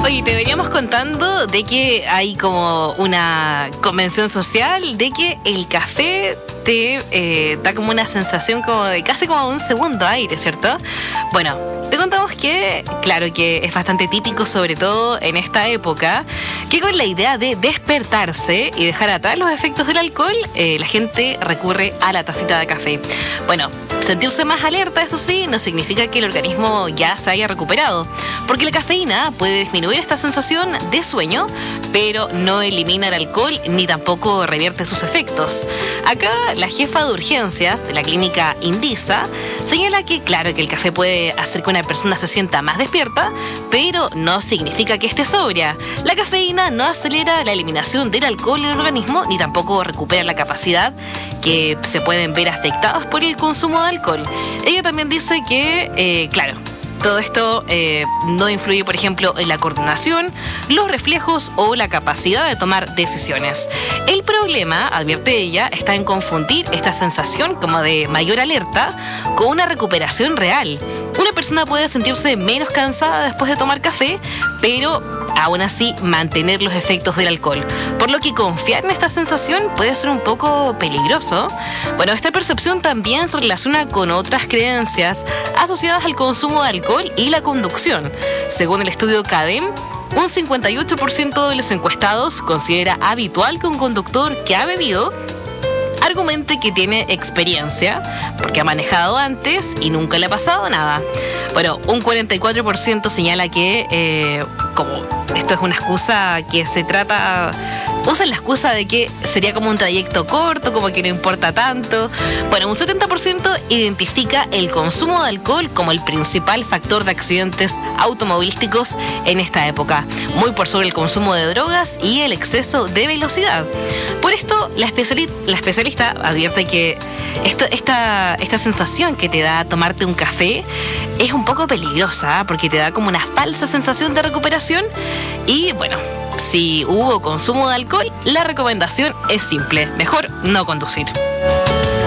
Oye, te veníamos contando de que hay como una convención social de que el café te da como una sensación como de casi como un segundo aire, ¿cierto? Bueno, te contamos que, claro que es bastante típico, sobre todo en esta época, que con la idea de despertarse y dejar atrás los efectos del alcohol, la gente recurre a la tacita de café. Bueno, sentirse más alerta, eso sí, no significa que el organismo ya se haya recuperado, porque la cafeína puede disminuir esta sensación de sueño, pero no elimina el alcohol ni tampoco revierte sus efectos. Acá, la jefa de urgencias de la clínica Indisa señala que, claro, que el café puede hacer que una persona se sienta más despierta, pero no significa que esté sobria. La cafeína no acelera la eliminación del alcohol en el organismo, ni tampoco recupera la capacidad que se pueden ver afectadas por el consumo de alcohol. Ella también dice que, claro, todo esto no influye, por ejemplo, en la coordinación, los reflejos o la capacidad de tomar decisiones. El problema, advierte ella, está en confundir esta sensación como de mayor alerta con una recuperación real. Una persona puede sentirse menos cansada después de tomar café, pero aún así mantener los efectos del alcohol. Por lo que confiar en esta sensación puede ser un poco peligroso. Bueno, esta percepción también se relaciona con otras creencias asociadas al consumo de alcohol y la conducción. Según el estudio CADEM, un 58% de los encuestados considera habitual que un conductor que ha bebido argumente que tiene experiencia porque ha manejado antes y nunca le ha pasado nada. Bueno, un 44% señala que como esto es una excusa que se trata, usan la excusa de que sería como un trayecto corto, como que no importa tanto. Bueno, un 70% identifica el consumo de alcohol como el principal factor de accidentes automovilísticos en esta época, muy por sobre el consumo de drogas y el exceso de velocidad. Por esto, la especialista advierte que esta sensación que te da tomarte un café es un poco peligrosa, porque te da como una falsa sensación de recuperación. Y bueno, si hubo consumo de alcohol, la recomendación es simple: mejor no conducir.